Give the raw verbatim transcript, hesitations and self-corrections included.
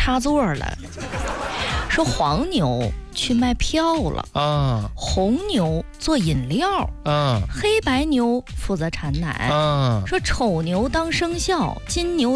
插座了，说黄牛去卖票了啊， 红牛做饮料啊， 黑白牛负责产奶啊， 说丑牛当生肖，金牛